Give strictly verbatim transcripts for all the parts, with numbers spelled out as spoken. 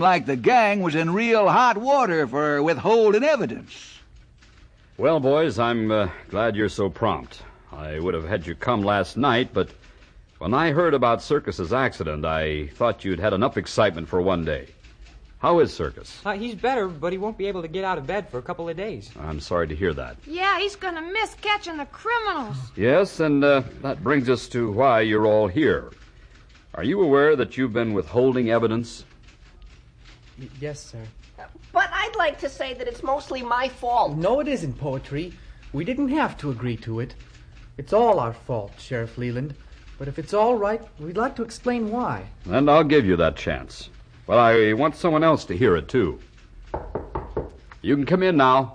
seemed like the gang was in real hot water for withholding evidence. Well, boys, I'm uh, glad you're so prompt. I would have had you come last night, but when I heard about Circus's accident, I thought you'd had enough excitement for one day. How is Circus? Uh, he's better, but he won't be able to get out of bed for a couple of days. I'm sorry to hear that. Yeah, he's gonna miss catching the criminals. Yes, and uh, that brings us to why you're all here. Are you aware that you've been withholding evidence? Y- yes, sir. But I'd like to say that it's mostly my fault. No, it isn't, Poetry. We didn't have to agree to it. It's all our fault, Sheriff Leland. But if it's all right, we'd like to explain why. And I'll give you that chance. But I want someone else to hear it, too. You can come in now.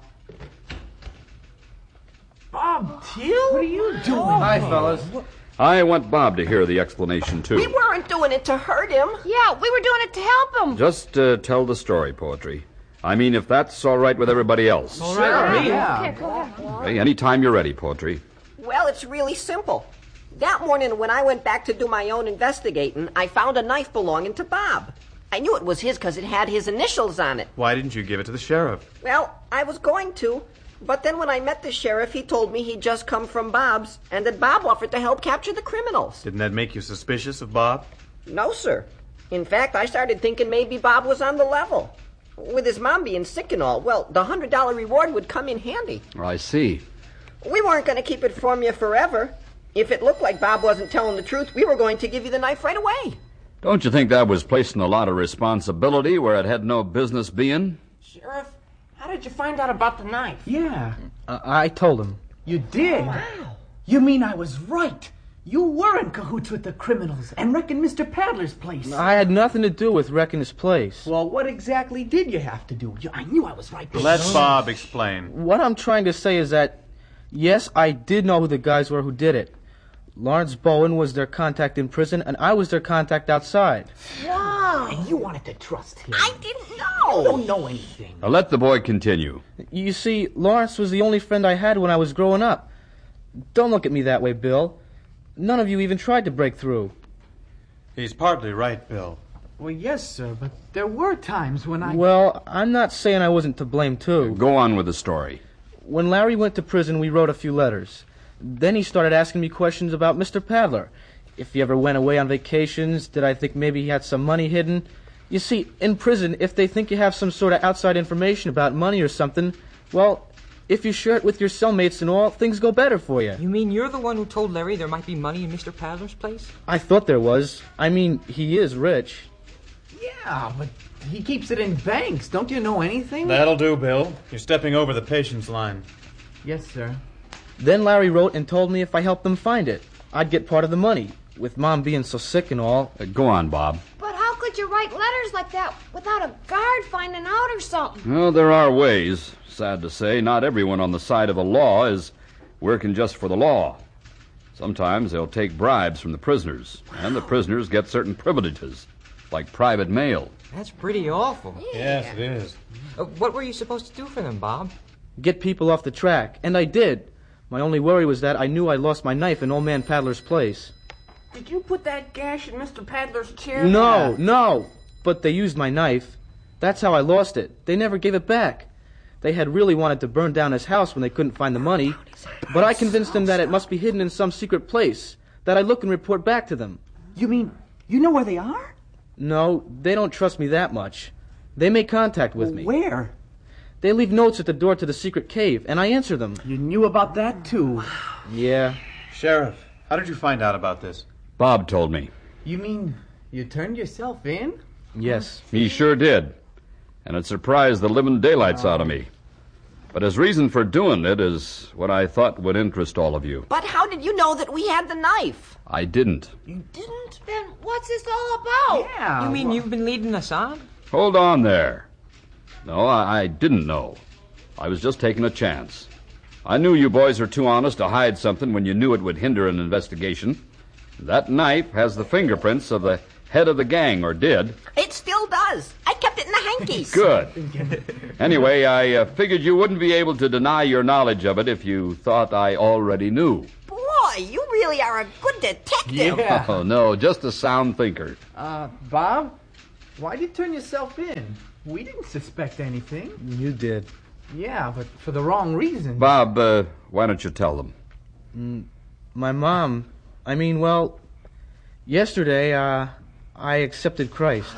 Bob Teal? What are you doing? Hi, fellas. I want Bob to hear the explanation, too. We weren't doing it to hurt him. Yeah, we were doing it to help him. Just uh, tell the story, Poetry. I mean, if that's all right with everybody else. All right, Sure. yeah. Okay, go ahead. Okay, anytime you're ready, Poetry. Well, it's really simple. That morning when I went back to do my own investigating, I found a knife belonging to Bob. I knew it was his because it had his initials on it. Why didn't you give it to the sheriff? Well, I was going to, but then when I met the sheriff, he told me he'd just come from Bob's and that Bob offered to help capture the criminals. Didn't that make you suspicious of Bob? No, sir. In fact, I started thinking maybe Bob was on the level. With his mom being sick and all, well, the one hundred dollars reward would come in handy. I see. We weren't going to keep it from you forever. If it looked like Bob wasn't telling the truth, we were going to give you the knife right away. Don't you think that was placing a lot of responsibility where it had no business being? Sheriff, how did you find out about the knife? Yeah. Uh, I told him. You did? Wow. You mean I was right? You were in cahoots with the criminals and wrecking Mister Padler's place. I had nothing to do with wrecking his place. Well, what exactly did you have to do? You, I knew I was right. Let Bob explain. What I'm trying to say is that, yes, I did know who the guys were who did it. Lawrence Bowen was their contact in prison, and I was their contact outside. Wow. And you wanted to trust him. I didn't You know. don't know anything. Now let the boy continue. You see, Lawrence was the only friend I had when I was growing up. Don't look at me that way, Bill. None of you even tried to break through. He's partly right, Bill. Well, yes, sir, but there were times when I... Well, I'm not saying I wasn't to blame, too. Go on with the story. When Larry went to prison, we wrote a few letters. Then he started asking me questions about Mister Padler. If he ever went away on vacations, did I think maybe he had some money hidden? You see, in prison, if they think you have some sort of outside information about money or something, well, if you share it with your cellmates and all, things go better for you. You mean you're the one who told Larry there might be money in Mister Padler's place? I thought there was. I mean, he is rich. Yeah, but he keeps it in banks. Don't you know anything? That'll do, Bill. You're stepping over the patience line. Yes, sir. Then Larry wrote and told me if I helped them find it, I'd get part of the money. With Mom being so sick and all. Uh, go on, Bob. But how could you write letters like that without a guard finding out or something? Well, there are ways. Sad to say, not everyone on the side of the law is working just for the law. Sometimes they'll take bribes from the prisoners, and the prisoners get certain privileges, like private mail. That's pretty awful. Yes, it is. Uh, what were you supposed to do for them, Bob? Get people off the track, and I did. My only worry was that I knew I lost my knife in Old Man Padler's place. Did you put that gash in Mister Padler's chair? No, no. But they used my knife. That's how I lost it. They never gave it back. They had really wanted to burn down his house when they couldn't find the money. But I convinced them that it must be hidden in some secret place, that I'd look and report back to them. You mean you know where they are? No, they don't trust me that much. They make contact with me. Where? They leave notes at the door to the secret cave, and I answer them. You knew about that, too. Yeah. Sheriff, how did you find out about this? Bob told me. You mean you turned yourself in? Yes. He sure did. And it surprised the living daylights out of me. But his reason for doing it is what I thought would interest all of you. But how did you know that we had the knife? I didn't. You didn't? Then what's this all about? Yeah. You mean well- you've been leading us on? Hold on there. No, I, I didn't know. I was just taking a chance. I knew you boys are too honest to hide something when you knew it would hinder an investigation. That knife has the fingerprints of the head of the gang, or did. It still does. I kept it in the hankies. Good. Anyway, I uh, figured you wouldn't be able to deny your knowledge of it if you thought I already knew. Boy, you really are a good detective. Yeah. Oh, no, just a sound thinker. Uh, Bob? Why'd you turn yourself in? We didn't suspect anything. You did. Yeah, but for the wrong reason. Bob, uh, why don't you tell them? Mm, my mom, I mean, well, yesterday, uh, I accepted Christ.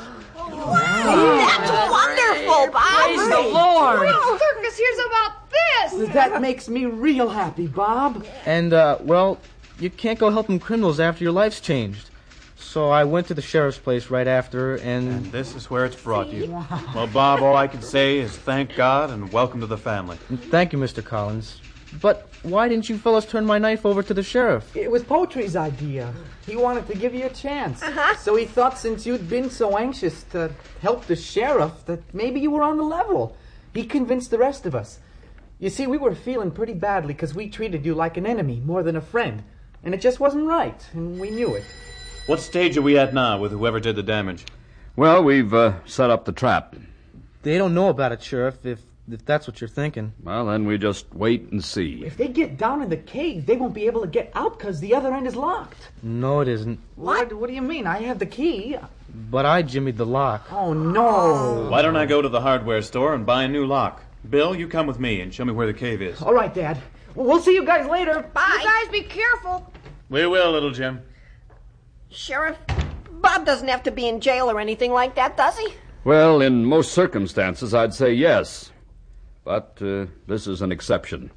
That's wonderful, Bob! Praise the Lord! The circus hears about this! That makes me real happy, Bob. And, uh, well, you can't go helping criminals after your life's changed. So I went to the sheriff's place right after, and... And this is where it's brought you. Well, Bob, all I can say is thank God and welcome to the family. Thank you, Mister Collins. But why didn't you fellas turn my knife over to the sheriff? It was Poetry's idea. He wanted to give you a chance. Uh-huh. So he thought since you'd been so anxious to help the sheriff that maybe you were on the level. He convinced the rest of us. You see, we were feeling pretty badly because we treated you like an enemy more than a friend. And it just wasn't right, and we knew it. What stage are we at now with whoever did the damage? Well, we've uh, set up the trap. They don't know about it, Sheriff, if, if that's what you're thinking. Well, then we just wait and see. If they get down in the cave, they won't be able to get out because the other end is locked. No, it isn't. What? What do you mean? I have the key. But I jimmied the lock. Oh, no. Why don't I go to the hardware store and buy a new lock? Bill, you come with me and show me where the cave is. All right, Dad. We'll see you guys later. Bye. You guys be careful. We will, little Jim. Sheriff, Bob doesn't have to be in jail or anything like that, does he? Well, in most circumstances, I'd say yes. But uh, this is an exception.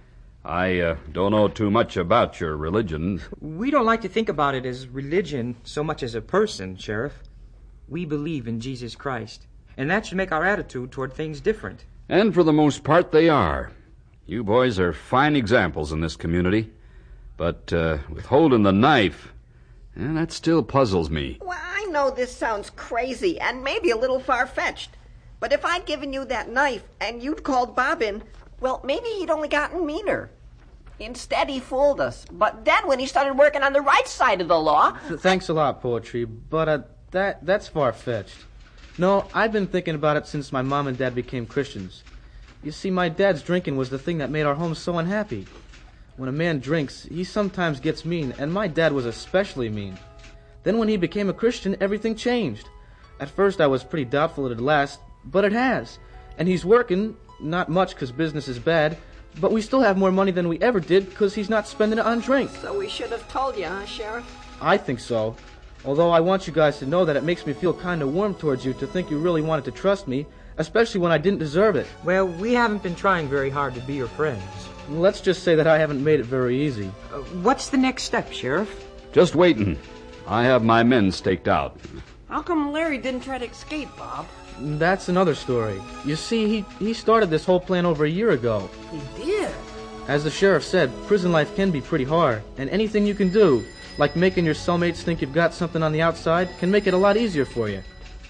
I uh, don't know too much about your religion. We don't like to think about it as religion so much as a person, Sheriff. We believe in Jesus Christ, and that should make our attitude toward things different. And for the most part, they are. You boys are fine examples in this community. But uh, with holding the knife, eh, that still puzzles me. Well, I know this sounds crazy and maybe a little far-fetched. But if I'd given you that knife and you'd called Bob in, well, maybe he'd only gotten meaner. Instead, he fooled us. But then when he started working on the right side of the law... Thanks a lot, Poetry, but uh, that that's far-fetched. No, I've been thinking about it since my mom and dad became Christians. You see, my dad's drinking was the thing that made our home so unhappy. When a man drinks, he sometimes gets mean, and my dad was especially mean. Then when he became a Christian, everything changed. At first, I was pretty doubtful it'd last, but it has. And he's working, not much because business is bad, but we still have more money than we ever did because he's not spending it on drink. So we should have told you, huh, Sheriff? I think so. Although I want you guys to know that it makes me feel kind of warm towards you to think you really wanted to trust me, especially when I didn't deserve it. Well, we haven't been trying very hard to be your friends. Let's just say that I haven't made it very easy. Uh, what's the next step, Sheriff? Just waiting. I have my men staked out. How come Larry didn't try to escape, Bob? That's another story. You see, he, he started this whole plan over a year ago. He did? As the sheriff said, prison life can be pretty hard, and anything you can do, like making your cellmates think you've got something on the outside, can make it a lot easier for you.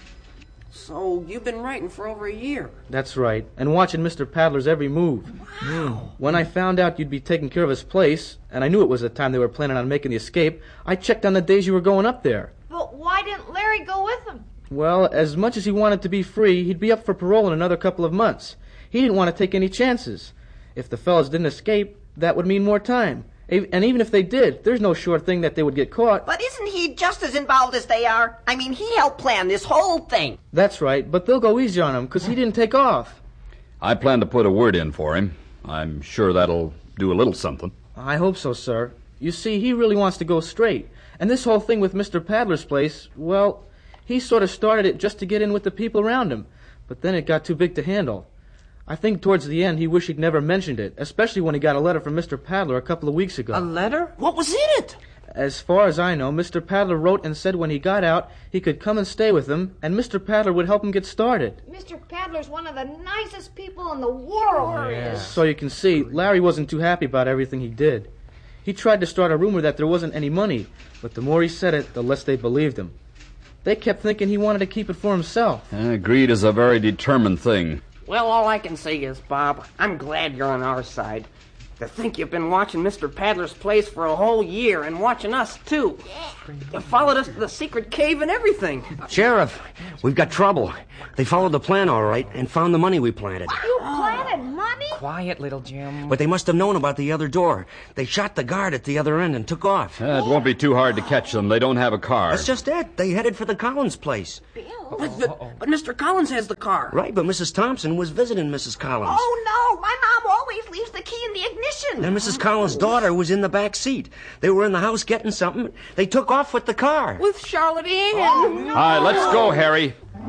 So you've been writing for over a year. That's right, and watching Mister Padler's every move. Wow. When I found out you'd be taking care of his place, and I knew it was the time they were planning on making the escape, I checked on the days you were going up there. But why didn't Larry go with him? Well, as much as he wanted to be free, he'd be up for parole in another couple of months. He didn't want to take any chances. If the fellas didn't escape, that would mean more time. And even if they did, there's no sure thing that they would get caught. But isn't he just as involved as they are? I mean, he helped plan this whole thing. That's right, but they'll go easy on him because he didn't take off. I plan to put a word in for him. I'm sure that'll do a little something. I hope so, sir. You see, he really wants to go straight. And this whole thing with Mister Padler's place, well, he sort of started it just to get in with the people around him. But then it got too big to handle. I think towards the end he wished he'd never mentioned it, especially when he got a letter from Mister Padler a couple of weeks ago. A letter? What was in it? As far as I know, Mister Padler wrote and said when he got out, he could come and stay with him, and Mister Padler would help him get started. Mister Padler's one of the nicest people in the world. Yeah. So you can see, Larry wasn't too happy about everything he did. He tried to start a rumor that there wasn't any money, but the more he said it, the less they believed him. They kept thinking he wanted to keep it for himself. Uh, greed is a very determined thing. Well, all I can say is, Bob, I'm glad you're on our side. To think you've been watching Mister Padler's place for a whole year and watching us, too. You followed us to the secret cave and everything. Sheriff, we've got trouble. They followed the plan all right and found the money we planted. You planted money? quiet, little Jim. But they must have known about the other door. They shot the guard at the other end and took off. Uh, it won't be too hard to catch them. They don't have a car. That's just it. They headed for the Collins place. But, but, but Mister Collins has the car. Right, but Missus Thompson was visiting Missus Collins. Oh, no. My mom always leaves the key in the ignition. And Missus Collins' daughter was in the back seat. They were in the house getting something. They took off with the car. With Charlotte Ann. Oh, no. All right, let's go, Harry.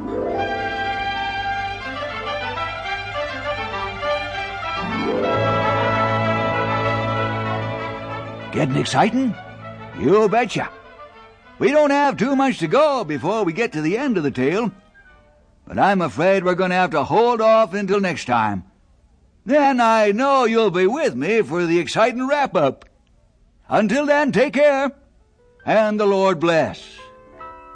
Getting exciting? You betcha. We don't have too much to go before we get to the end of the tale. But I'm afraid we're going to have to hold off until next time. Then I know you'll be with me for the exciting wrap-up. Until then, take care, and the Lord bless.